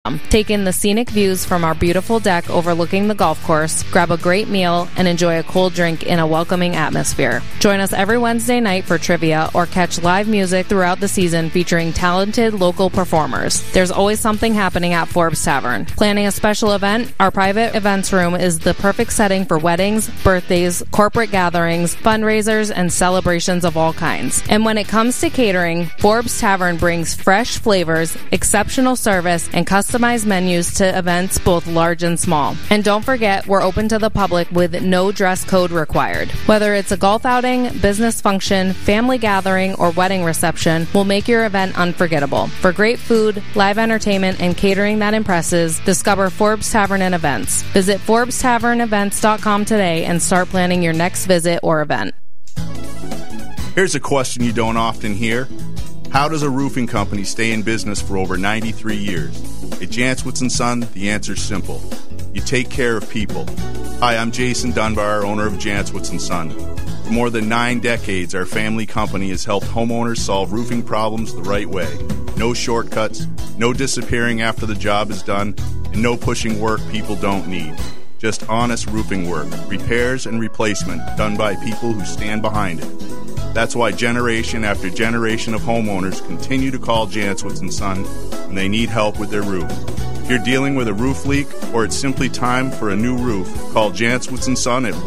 Take in the scenic views from our beautiful deck overlooking the golf course, grab a great meal, and enjoy a cold drink in a welcoming atmosphere. Join us every Wednesday night for trivia or catch live music throughout the season featuring talented local performers. There's always something happening at Forbes Tavern. Planning a special event? Our private events room is the perfect setting for weddings, birthdays, corporate gatherings, fundraisers, and celebrations of all kinds. And when it comes to catering, Forbes Tavern brings fresh flavors, exceptional service, and customized menus to events both large and small. And don't forget, we're open to the public with no dress code required. Whether it's a golf outing, business function, family gathering, or wedding reception, we'll make your event unforgettable. For great food, live entertainment, and catering that impresses, discover Forbes Tavern and Events. Visit ForbesTavernEvents.com today and start planning your next visit or event. Here's a question you don't often hear. How does a roofing company stay in business for over 93 years? At Jantzwitz & Son, the answer's simple. You take care of people. Hi, I'm Jason Dunbar, owner of Jantzwitz & Son. For more than 9 decades, our family company has helped homeowners solve roofing problems the right way. No shortcuts, no disappearing after the job is done, and no pushing work people don't need. Just honest roofing work, repairs and replacement done by people who stand behind it. That's why generation after generation of homeowners continue to call Jantzwitz & Son when they need help with their roof. If you're dealing with a roof leak or it's simply time for a new roof, call Jantzwitz & Son at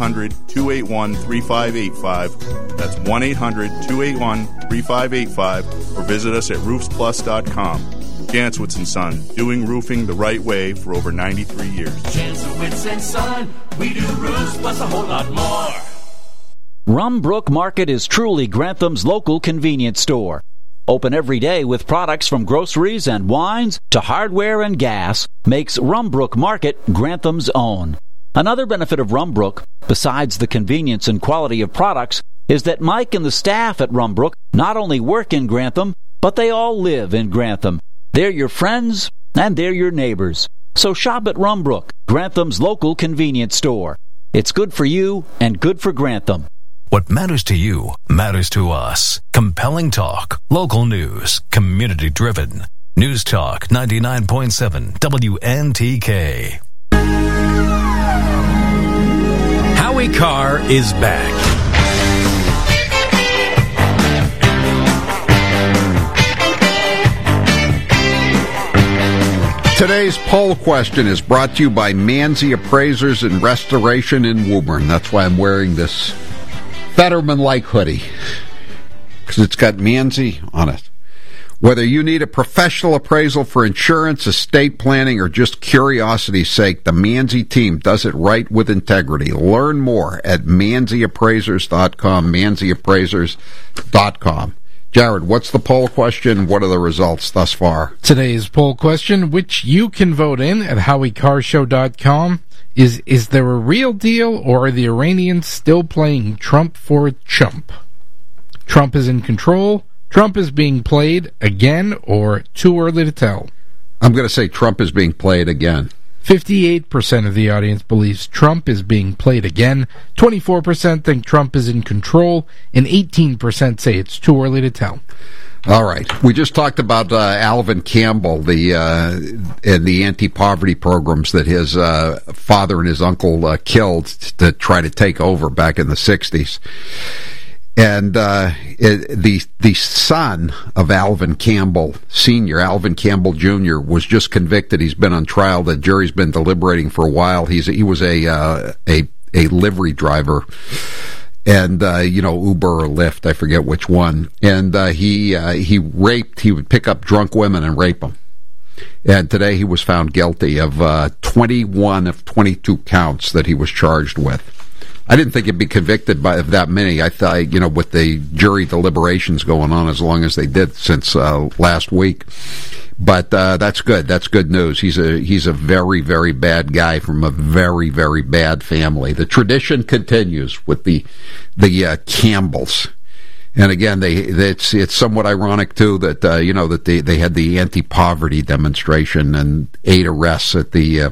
1-800-281-3585. That's 1-800-281-3585 or visit us at roofsplus.com. Jantzwitz & Son, doing roofing the right way for over 93 years. Jantzwitz & Son, we do roofs plus a whole lot more. Rumbrook Market is truly Grantham's local convenience store. Open every day with products from groceries and wines to hardware and gas makes Rumbrook Market Grantham's own. Another benefit of Rumbrook, besides the convenience and quality of products, is that Mike and the staff at Rumbrook not only work in Grantham, but they all live in Grantham. They're your friends and they're your neighbors. So shop at Rumbrook, Grantham's local convenience store. It's good for you and good for Grantham. What matters to you matters to us. Compelling talk, local news, community-driven. News Talk 99.7 WNTK. Howie Carr is back. Today's poll question is brought to you by Manzi Appraisers and Restoration in Woburn. That's why I'm wearing this Fetterman-like hoodie, because it's got Manzi on it. Whether you need a professional appraisal for insurance, estate planning, or just curiosity's sake, the Manzi team does it right with integrity. Learn more at manziappraisers.com, manziappraisers.com. Jared, what's the poll question? What are the results thus far? Today's poll question, which you can vote in at HowieCarrShow.com, is there a real deal, or are the Iranians still playing Trump for a chump? Trump is in control. Trump is being played again, or too early to tell? I'm going to say Trump is being played again. 58% of the audience believes Trump is being played again. 24% think Trump is in control, and 18% say it's too early to tell. All right. We just talked about Alvin Campbell, and the anti-poverty programs that his father and his uncle killed to try to take over back in the 60s. And the son of Alvin Campbell Sr., Alvin Campbell Jr., was just convicted. He's been on trial. The jury's been deliberating for a while. He was a livery driver. And, Uber or Lyft, I forget which one. And he would pick up drunk women and rape them. And today he was found guilty of 21 of 22 counts that he was charged with. I didn't think he'd be convicted of that many. I thought, with the jury deliberations going on as long as they did since last week. But that's good. That's good news. He's a very, very bad guy from a very, very bad family. The tradition continues with the Campbells. And again, it's somewhat ironic too that that they had the anti-poverty demonstration and 8 arrests at the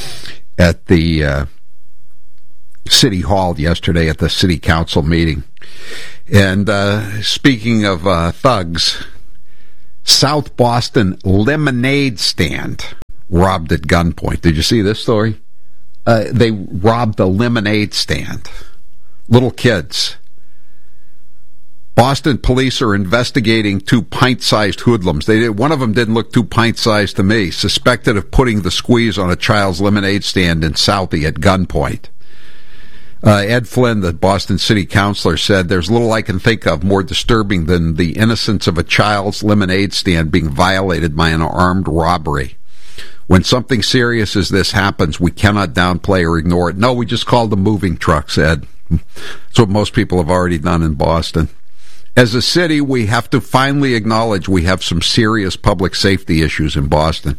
City Hall yesterday at the City Council meeting. And speaking of thugs, South Boston lemonade stand robbed at gunpoint. Did you see this story? They robbed a lemonade stand. Little kids. Boston police are investigating 2 pint-sized hoodlums. One of them didn't look too pint-sized to me, suspected of putting the squeeze on a child's lemonade stand in Southie at gunpoint. Ed Flynn, the Boston city councilor, said, "There's little I can think of more disturbing than the innocence of a child's lemonade stand being violated by an armed robbery. When something serious as this happens, we cannot downplay or ignore it." No, we just called them moving trucks, Ed. That's what most people have already done in Boston. As a city, we have to finally acknowledge we have some serious public safety issues in Boston.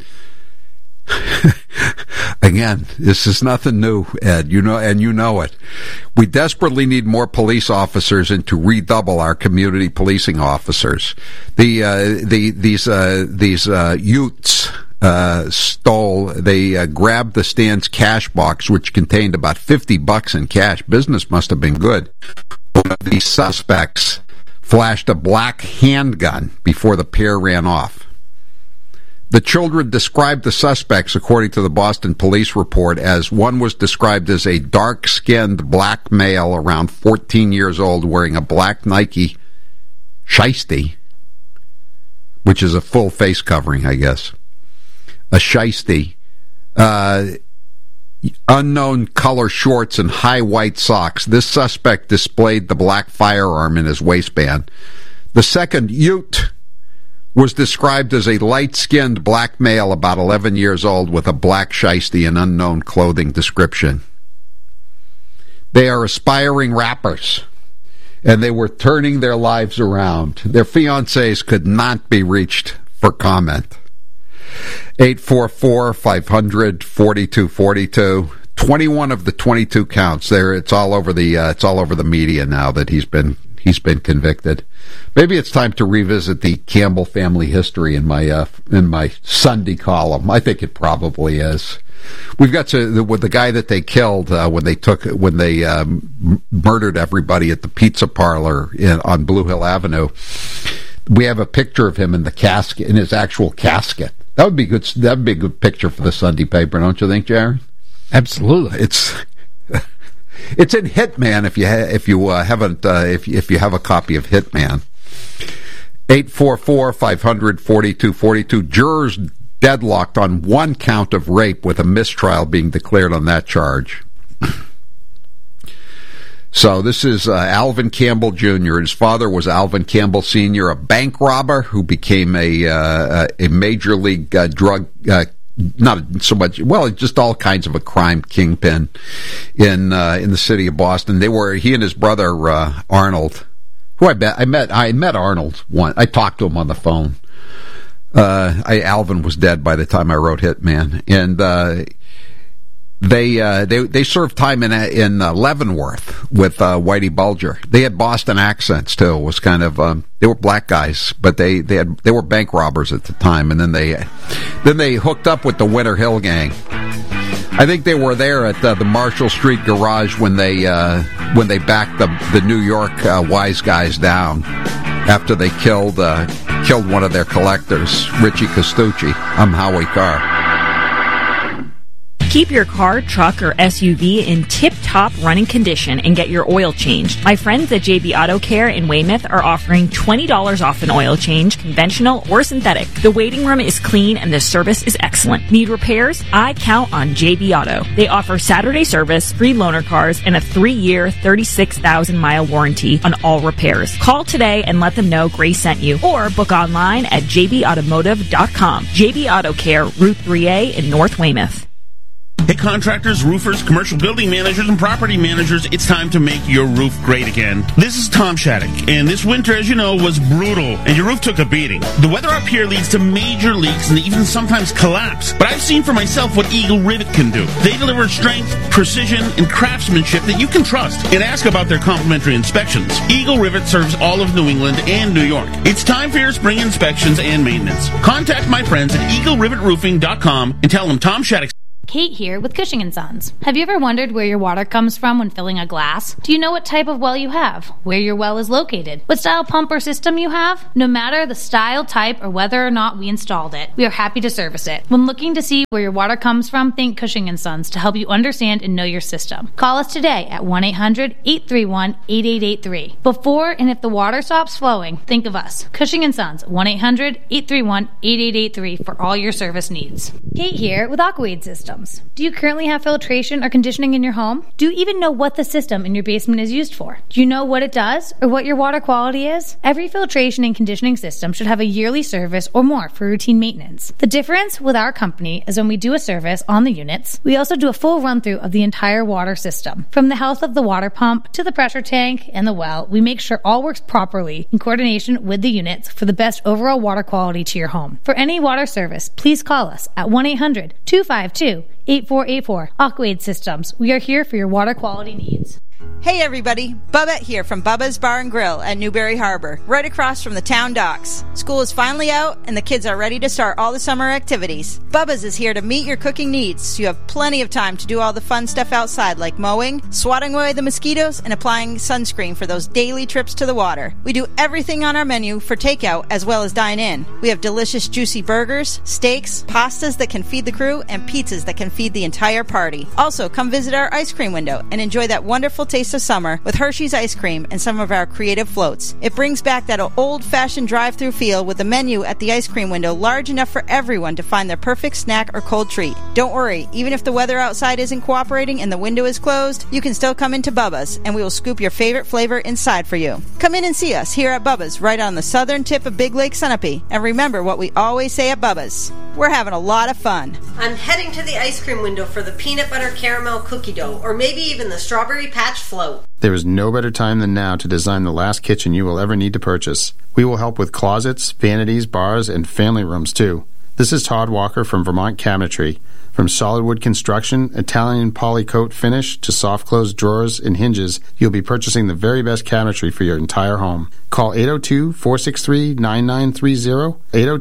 Again, this is nothing new, Ed. You know it. We desperately need more police officers and to redouble our community policing officers. These Utes grabbed the stand's cash box, which contained about $50 in cash. Business must have been good. One of these suspects flashed a black handgun before the pair ran off. The children described the suspects, according to the Boston police report, as one was described as a dark-skinned black male around 14 years old wearing a black Nike shiesty, which is a full face covering, I guess. A shiesty. Unknown color shorts and high white socks. This suspect displayed the black firearm in his waistband. The second Ute was described as a light-skinned black male about 11 years old with a black shiesty and unknown clothing description. They are aspiring rappers, and they were turning their lives around. Their fiancés could not be reached for comment. 844-500-4242. 21 of the 22 counts. It's all over the media now that he's been convicted. Maybe it's time to revisit the Campbell family history in my Sunday column. I think it probably is. We've got with the guy that they killed when they murdered everybody at the pizza parlor on Blue Hill Avenue. We have a picture of him in the casket, in his actual casket. That would be good. That'd be a good picture for the Sunday paper, don't you think, Jared? Absolutely. It's in Hitman if you have a copy of Hitman. 844-500-4242. Jurors deadlocked on one count of rape with a mistrial being declared on that charge. So this is Alvin Campbell Jr. His father was Alvin Campbell Sr., a bank robber who became a major league drug, not so much, well, just all kinds of a crime kingpin in the city of Boston. He and his brother Arnold, who I met Arnold once. I talked to him on the phone. Alvin was dead by the time I wrote Hitman, and They served time in Leavenworth with Whitey Bulger. They had Boston accents too. It was kind of they were black guys, but they were bank robbers at the time, and then they hooked up with the Winter Hill Gang. I think they were there at the Marshall Street garage when they backed the New York wise guys down after they killed one of their collectors, Richie Costucci. I'm Howie Carr. Keep your car, truck, or SUV in tip-top running condition and get your oil changed. My friends at JB Auto Care in Weymouth are offering $20 off an oil change, conventional or synthetic. The waiting room is clean and the service is excellent. Need repairs? I count on JB Auto. They offer Saturday service, free loaner cars, and a 3-year, 36,000-mile warranty on all repairs. Call today and let them know Grace sent you, or book online at jbautomotive.com. JB Auto Care, Route 3A in North Weymouth. Hey, contractors, roofers, commercial building managers, and property managers, it's time to make your roof great again. This is Tom Shattuck, and this winter, as you know, was brutal, and your roof took a beating. The weather up here leads to major leaks and even sometimes collapse, but I've seen for myself what Eagle Rivet can do. They deliver strength, precision, and craftsmanship that you can trust, and ask about their complimentary inspections. Eagle Rivet serves all of New England and New York. It's time for your spring inspections and maintenance. Contact my friends at EagleRivetRoofing.com and tell them Tom Shattuck Kate here with Cushing & Sons. Have you ever wondered where your water comes from when filling a glass? Do you know what type of well you have? Where your well is located? What style pump or system you have? No matter the style, type, or whether or not we installed it, we are happy to service it. When looking to see where your water comes from, think Cushing & Sons to help you understand and know your system. Call us today at 1-800-831-8883. Before and if the water stops flowing, think of us. Cushing & Sons, 1-800-831-8883 for all your service needs. Kate here with Aquaid Systems. Do you currently have filtration or conditioning in your home? Do you even know what the system in your basement is used for? Do you know what it does or what your water quality is? Every filtration and conditioning system should have a yearly service or more for routine maintenance. The difference with our company is when we do a service on the units, we also do a full run-through of the entire water system. From the health of the water pump to the pressure tank and the well, we make sure all works properly in coordination with the units for the best overall water quality to your home. For any water service, please call us at 1-800-252-8484. Aquaid Systems. We are here for your water quality needs. Hey everybody, Bubette here from Bubba's Bar and Grill at Newberry Harbor, right across from the town docks. School is finally out and the kids are ready to start all the summer activities. Bubba's is here to meet your cooking needs, so you have plenty of time to do all the fun stuff outside like mowing, swatting away the mosquitoes, and applying sunscreen for those daily trips to the water. We do everything on our menu for takeout as well as dine in. We have delicious juicy burgers, steaks, pastas that can feed the crew, and pizzas that can feed the entire party. Also, come visit our ice cream window and enjoy that wonderful taste of summer with Hershey's ice cream and some of our creative floats. It brings back that old-fashioned drive-through feel with the menu at the ice cream window large enough for everyone to find their perfect snack or cold treat. Don't worry, even if the weather outside isn't cooperating and the window is closed, you can still come into Bubba's and we will scoop your favorite flavor inside for you. Come in and see us here at Bubba's right on the southern tip of Big Lake Sunapee. And remember what we always say at Bubba's. We're having a lot of fun. I'm heading to the ice cream window for the peanut butter caramel cookie dough, or maybe even the strawberry patch float. There is no better time than now to design the last kitchen you will ever need to purchase. We will help with closets, vanities, bars, and family rooms too. This is Todd Walker from Vermont Cabinetry. From solid wood construction, Italian polycoat finish, to soft close drawers and hinges, you'll be purchasing the very best cabinetry for your entire home. Call 802-463-9930,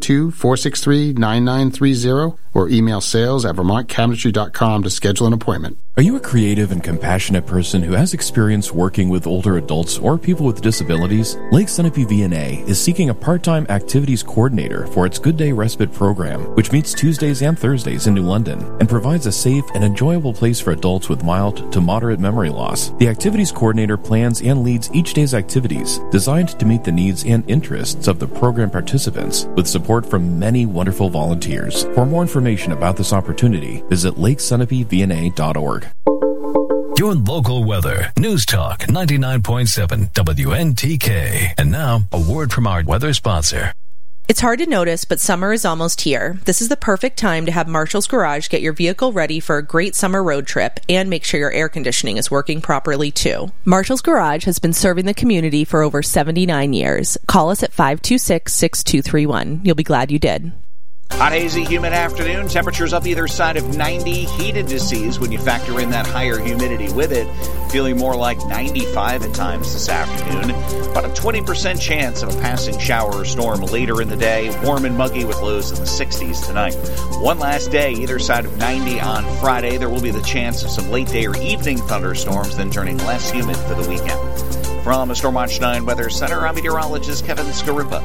802-463-9930, or email sales@vermontcabinetry.com to schedule an appointment. Are you a creative and compassionate person who has experience working with older adults or people with disabilities? Lake Sunapee VNA is seeking a part-time activities coordinator for its Good Day Respite program, which meets Tuesdays and Thursdays in New London and provides a safe and enjoyable place for adults with mild to moderate memory loss. The activities coordinator plans and leads each day's activities, designed to meet the needs and interests of the program participants, with support from many wonderful volunteers. For more information about this opportunity, visit lakesunapeevna.org. Your local weather. News Talk 99.7 WNTK. And now, a word from our weather sponsor. It's hard to notice, but summer is almost here. This is the perfect time to have Marshall's Garage get your vehicle ready for a great summer road trip and make sure your air conditioning is working properly, too. Marshall's Garage has been serving the community for over 79 years. Call us at 526-6231. You'll be glad you did. Hot, hazy, humid afternoon. Temperatures up either side of 90. Heated to seas when you factor in that higher humidity with it. Feeling more like 95 at times this afternoon. About a 20% chance of a passing shower or storm later in the day. Warm and muggy with lows in the 60s tonight. One last day, either side of 90 on Friday. There will be the chance of some late day or evening thunderstorms, then turning less humid for the weekend. From the Storm Watch 9 Weather Center, I'm meteorologist Kevin Scarippa.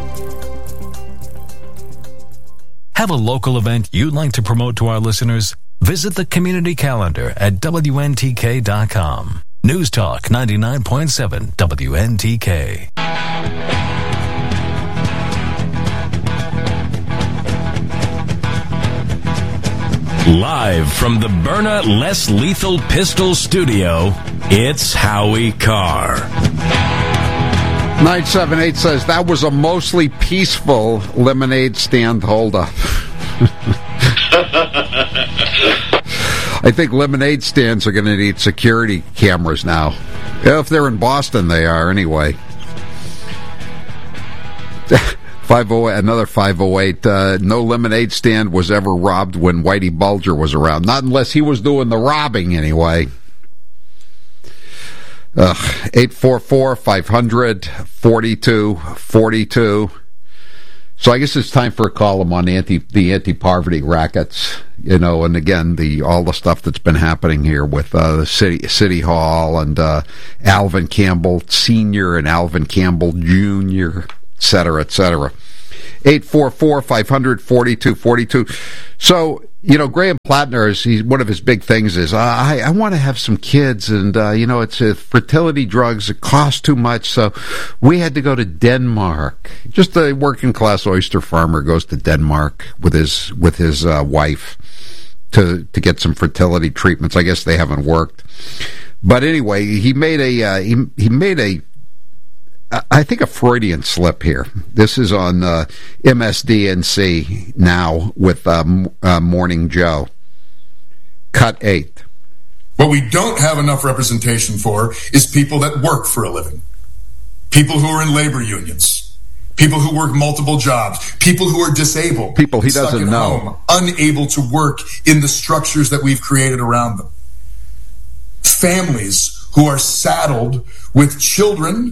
Have a local event you'd like to promote to our listeners? Visit the community calendar at WNTK.com. News Talk 99.7 WNTK. Live from the Byrna Less Lethal Pistol Studio, it's Howie Carr. 978 says, that was a mostly peaceful lemonade stand holdup. I think lemonade stands are going to need security cameras now. If they're in Boston, they are anyway. 508, another 508. No lemonade stand was ever robbed when Whitey Bulger was around. Not unless he was doing the robbing anyway. 844-500-4242. So I guess it's time for a column on the anti-poverty rackets, and again, all the stuff that's been happening here with the city hall and Alvin Campbell Sr. and Alvin Campbell Jr., et cetera, et cetera. 844-500-4242. So, Graham Plattner, one of his big things is, I want to have some kids, and, it's fertility drugs, it cost too much, so we had to go to Denmark. Just a working-class oyster farmer goes to Denmark with his wife to get some fertility treatments. I guess they haven't worked. But anyway, he made I think a Freudian slip here. This is on MSDNC now with Morning Joe. Cut 8. What we don't have enough representation for is people that work for a living. People who are in labor unions. People who work multiple jobs. People who are disabled. People he doesn't know. Home, unable to work in the structures that we've created around them. Families who are saddled with children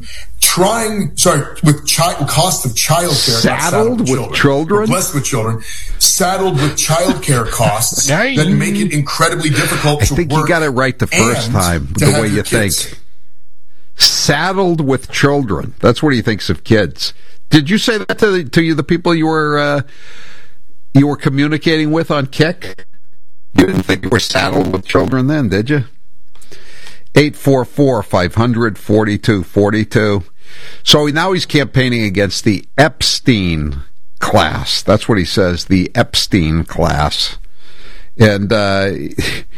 cost of childcare. Saddled with children? Blessed with children. Saddled with childcare costs that make it incredibly difficult to work. I think you got it right the first time, the way you think. Saddled with children. That's what he thinks of kids. Did you say that to the people you were communicating with on Kick? You didn't think you were saddled with children then, did you? 844-500-4242. So now he's campaigning against the Epstein class. That's what he says, the Epstein class. And they're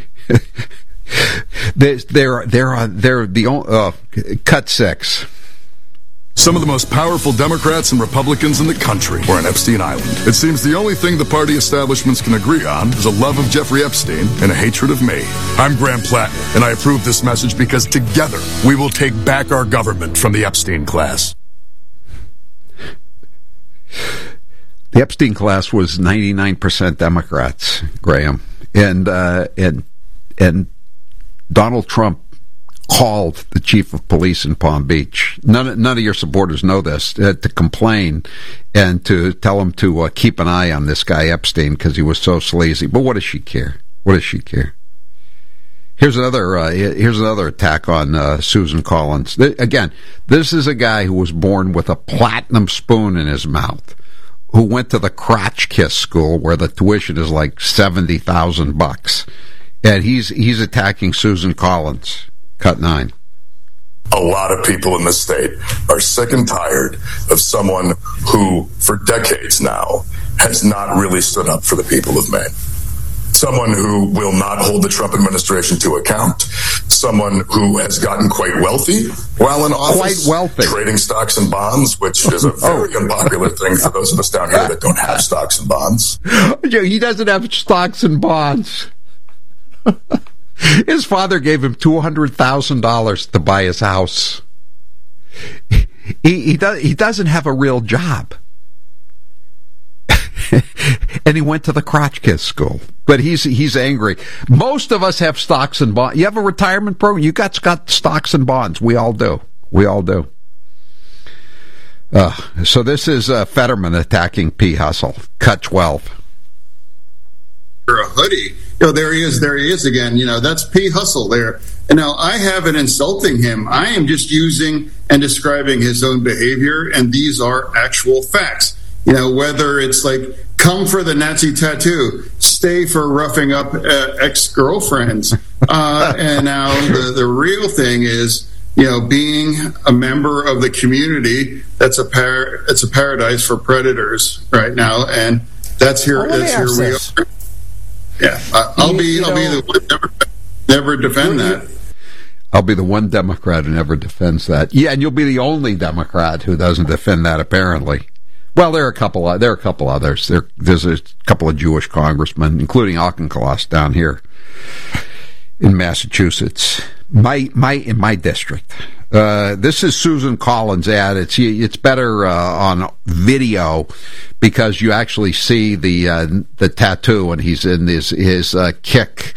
the cut 6. Some of the most powerful Democrats and Republicans in the country were on Epstein Island. It seems the only thing the party establishments can agree on is a love of Jeffrey Epstein and a hatred of me. I'm Graham Plattner, and I approve this message because together we will take back our government from the Epstein class. The Epstein class was 99% Democrats, Graham, and Donald Trump called the chief of police in Palm Beach. None of your supporters know this, to complain and to tell him to keep an eye on this guy Epstein because he was so sleazy. But what does she care? What does she care? Here's another attack on Susan Collins. Again, this is a guy who was born with a platinum spoon in his mouth, who went to the crotch kiss school where the tuition is like $70,000, and he's attacking Susan Collins. Cut 9. A lot of people in this state are sick and tired of someone who, for decades now, has not really stood up for the people of Maine. Someone who will not hold the Trump administration to account. Someone who has gotten quite wealthy while in office. Quite wealthy. Trading stocks and bonds, which is a very unpopular thing for those of us down here that don't have stocks and bonds. He doesn't have stocks and bonds. His father gave him $200,000 to buy his house. He doesn't have a real job. And he went to the crotch kiss school. But he's angry. Most of us have stocks and bonds. You have a retirement program? You got stocks and bonds. We all do. So this is Fetterman attacking P. Hustle. Cut 12. A hoodie. There he is again. That's P. Hustle there. And now I haven't insulting him. I am just using and describing his own behavior, and these are actual facts. Whether it's like, come for the Nazi tattoo, stay for roughing up ex-girlfriends. And now the real thing is, being a member of the community, it's a paradise for predators right now. And that's here we are. Yeah, I'll be the one never defend that. I'll be the one Democrat who never defends that. Yeah, and you'll be the only Democrat who doesn't defend that, apparently. Well, there are a couple others. There's a couple of Jewish congressmen, including Auchincloss down here in Massachusetts, in my district. This is Susan Collins' ad. It's better on video because you actually see the tattoo, and he's in his Kick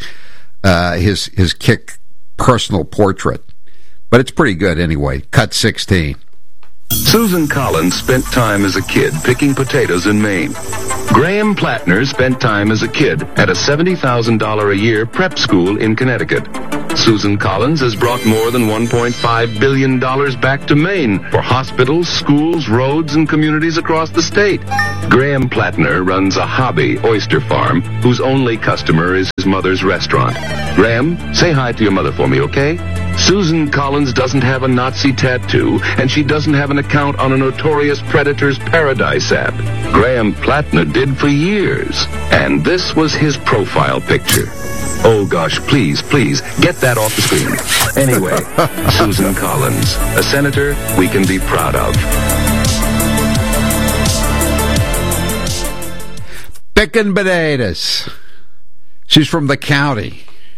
personal portrait. But it's pretty good anyway. Cut 16. Susan Collins spent time as a kid picking potatoes in Maine. Graham Plattner spent time as a kid at a $70,000 a year prep school in Connecticut. Susan Collins has brought more than $1.5 billion back to Maine for hospitals, schools, roads, and communities across the state. Graham Plattner runs a hobby oyster farm whose only customer is his mother's restaurant. Graham, say hi to your mother for me, okay? Susan Collins doesn't have a Nazi tattoo, and she doesn't have an account on a notorious predator's Paradise app. Graham Plattner did for years, and this was his profile picture. Oh gosh, please, get that off the screen. Anyway, Susan Collins, a senator we can be proud of. Picking potatoes. She's from the county.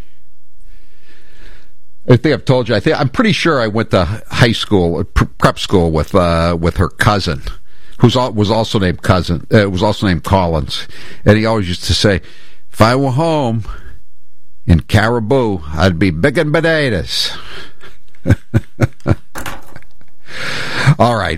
I think I've told you. I'm pretty sure I went to high school, prep school with her cousin, was also named Collins, and he always used to say, "If I were home in Caribou, I'd be picking potatoes." All right,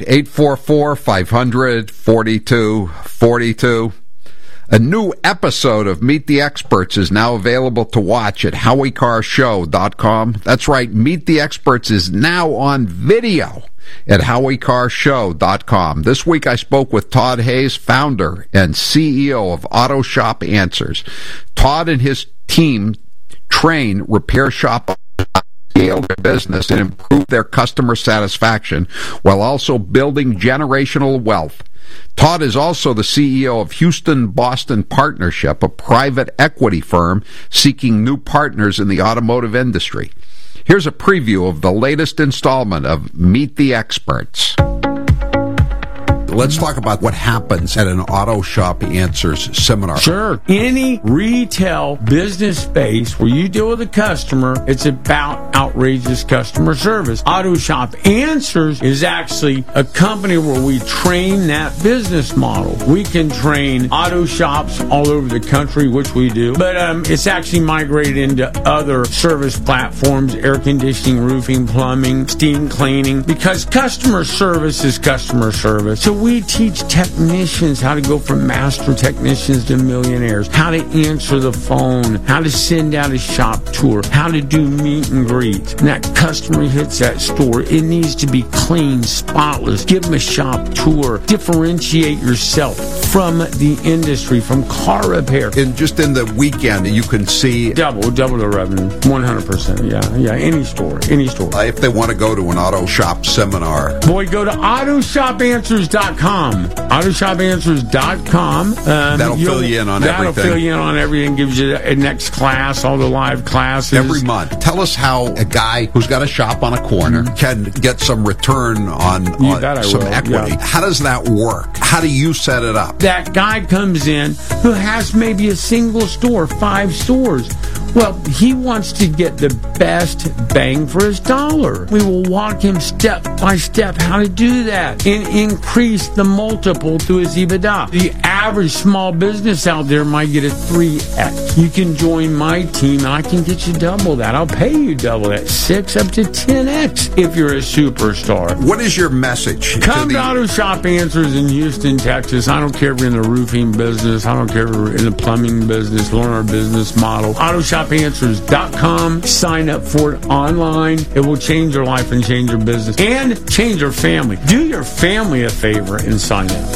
844-500-4242. A new episode of Meet the Experts is now available to watch at HowieCarShow.com. That's right, Meet the Experts is now on video at HowieCarShow.com. This week I spoke with Todd Hayes, founder and CEO of Auto Shop Answers. Todd and his team train repair shop scale their business and improve their customer satisfaction while also building generational wealth. Todd is also the CEO of Houston-Boston Partnership, a private equity firm seeking new partners in the automotive industry. Here's a preview of the latest installment of Meet the Experts. Let's talk about what happens at an Auto Shop Answers seminar. Sure. Any retail business space where you deal with a customer, it's about outrageous customer service. Auto Shop Answers is actually a company where we train that business model. We can train auto shops all over the country, which we do, but it's actually migrated into other service platforms, air conditioning, roofing, plumbing, steam cleaning, because customer service is customer service. So we teach technicians how to go from master technicians to millionaires, how to answer the phone, how to send out a shop tour, how to do meet and greets. When that customer hits that store, it needs to be clean, spotless. Give them a shop tour. Differentiate yourself from the industry, from car repair. And just in the weekend, you can see double the revenue, 100%. Yeah, any store. If they want to go to an auto shop seminar, boy, go to AutoShopAnswers.com. AutoShopAnswers.com. That'll fill you in on everything. That'll fill you in on everything. Gives you a next class, all the live classes. Every month. Tell us how a guy who's got a shop on a corner can get some return on some equity. Yeah. How does that work? How do you set it up? That guy comes in who has maybe a single store, 5 stores. Well, he wants to get the best bang for his dollar. We will walk him step by step how to do that and increase the multiple to his EBITDA. The average small business out there might get a 3x. You can join my team and I can get you double that. I'll pay you double that, 6 up to 10x if you're a superstar. What is your message? Come to Auto Shop Answers in Houston, Texas. I don't care if you're in the roofing business. I don't care if you're in the plumbing business. Learn our business model. AutoShopAnswers.com. Sign up for it online. It will change your life and change your business and change your family. Do your family a favor and sign up.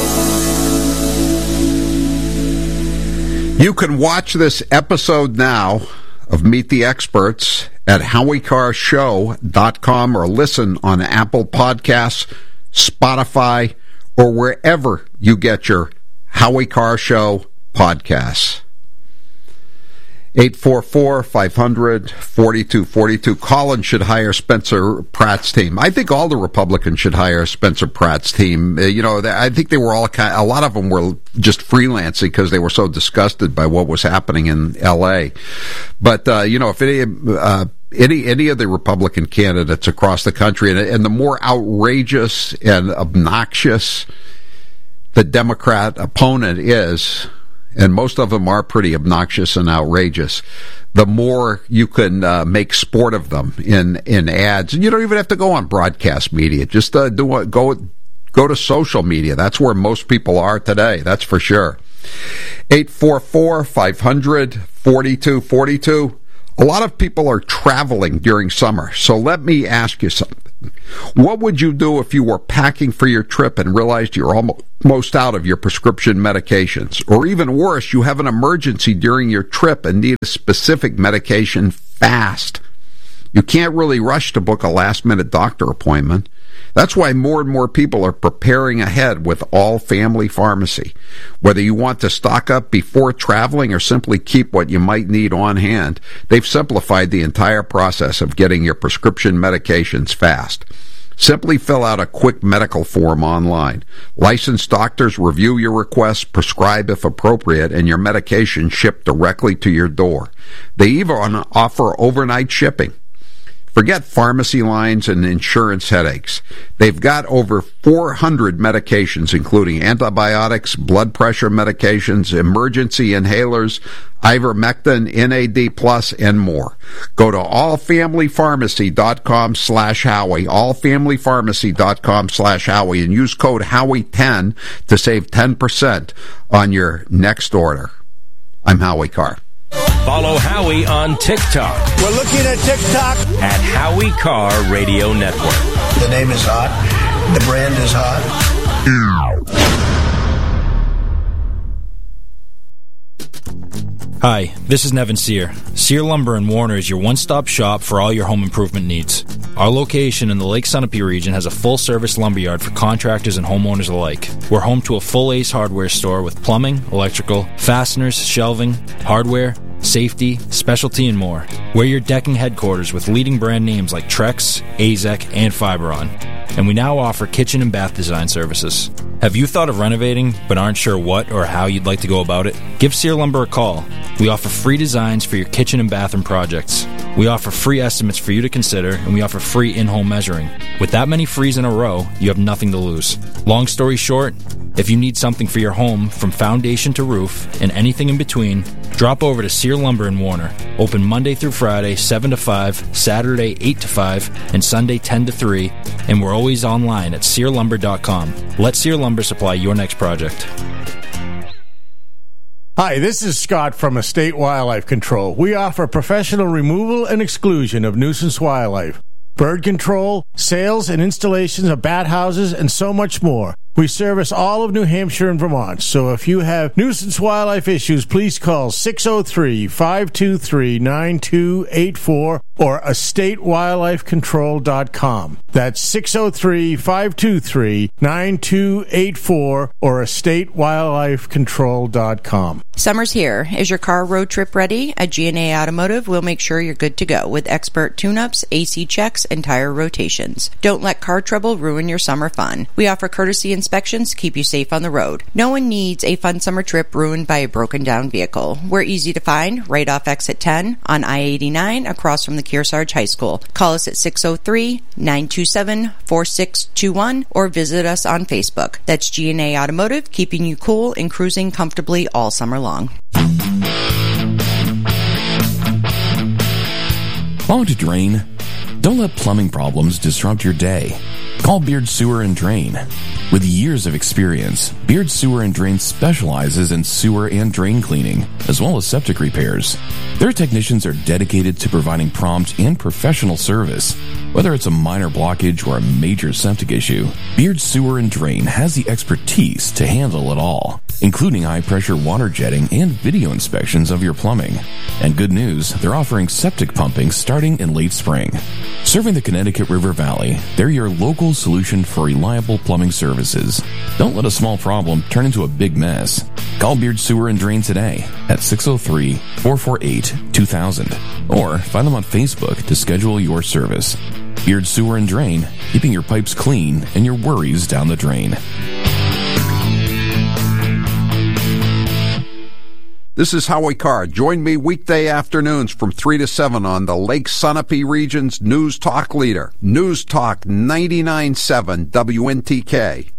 You can watch this episode now of Meet the Experts at HowieCarShow.com or listen on Apple Podcasts, Spotify, or wherever you get your Howie Carr Show podcasts. 844-500-4242. Collins should hire Spencer Pratt's team. I think all the Republicans should hire Spencer Pratt's team. I think they were all a lot of them were just freelancing because they were so disgusted by what was happening in L.A. But, if any of the Republican candidates across the country, and the more outrageous and obnoxious the Democrat opponent is, and most of them are pretty obnoxious and outrageous, the more you can make sport of them in ads. And you don't even have to go on broadcast media. Just go to social media. That's where most people are today. That's for sure. 844-500-4242. A lot of people are traveling during summer, so let me ask you something. What would you do if you were packing for your trip and realized you're almost out of your prescription medications? Or even worse, you have an emergency during your trip and need a specific medication fast. You can't really rush to book a last-minute doctor appointment. That's why more and more people are preparing ahead with All Family Pharmacy. Whether you want to stock up before traveling or simply keep what you might need on hand, they've simplified the entire process of getting your prescription medications fast. Simply fill out a quick medical form online. Licensed doctors review your request, prescribe if appropriate, and your medication shipped directly to your door. They even offer overnight shipping. Forget pharmacy lines and insurance headaches. They've got over 400 medications, including antibiotics, blood pressure medications, emergency inhalers, ivermectin, NAD+, and more. Go to allfamilypharmacy.com/Howie, allfamilypharmacy.com/Howie, and use code Howie10 to save 10% on your next order. I'm Howie Carr. Follow Howie on TikTok. We're looking at TikTok at Howie Carr Radio Network. The name is hot. The brand is hot. Hi, this is Nevin Sear. Sear Lumber in Warner is your one-stop shop for all your home improvement needs. Our location in the Lake Sunapee region has a full-service lumberyard for contractors and homeowners alike. We're home to a full Ace Hardware store with plumbing, electrical, fasteners, shelving, hardware, safety, specialty, and more. We're your decking headquarters with leading brand names like Trex, AZEK, and Fiberon. And we now offer kitchen and bath design services. Have you thought of renovating but aren't sure what or how you'd like to go about it? Give Sear Lumber a call. We offer free designs for your kitchen and bathroom projects. We offer free estimates for you to consider, and we offer free in-home measuring. With that many frees in a row, you have nothing to lose. Long story short, if you need something for your home from foundation to roof and anything in between, drop over to Sear Lumber in Warner. Open Monday through Friday, 7 to 5, Saturday, 8 to 5, and Sunday, 10 to 3, and we're always online at SearLumber.com. Let Sear Lumber supply your next project. Hi, this is Scott from Estate Wildlife Control. We offer professional removal and exclusion of nuisance wildlife, bird control, sales and installations of bat houses, and so much more. We service all of New Hampshire and Vermont, so if you have nuisance wildlife issues, please call 603-523-9284 or estatewildlifecontrol.com. That's 603-523-9284 or estatewildlifecontrol.com. Summer's here. Is your car road trip ready? At G&A Automotive, we'll make sure you're good to go with expert tune-ups, AC checks, and tire rotations. Don't let car trouble ruin your summer fun. We offer courtesy inspections to keep you safe on the road. No one needs a fun summer trip ruined by a broken down vehicle. We're easy to find right off exit 10 on I-89 across from the Kearsarge High School. Call us at 603-927-4621 or visit us on Facebook. That's G&A Automotive, keeping you cool and cruising comfortably all summer long. Want to drain? Don't let plumbing problems disrupt your day. Call Beard Sewer and Drain. With years of experience, Beard Sewer and Drain specializes in sewer and drain cleaning, as well as septic repairs. Their technicians are dedicated to providing prompt and professional service. Whether it's a minor blockage or a major septic issue, Beard Sewer and Drain has the expertise to handle it all, including high-pressure water jetting and video inspections of your plumbing. And good news, they're offering septic pumping starting in late spring. Serving the Connecticut River Valley, they're your local solution for reliable plumbing services. Don't let a small problem turn into a big mess. Call Beard Sewer and Drain today at 603-448-2000 or find them on Facebook to schedule your service. Beard Sewer and Drain, keeping your pipes clean and your worries down the drain. This is Howie Carr. Join me weekday afternoons from 3 to 7 on the Lake Sunapee region's News Talk leader, News Talk 99.7 WNTK.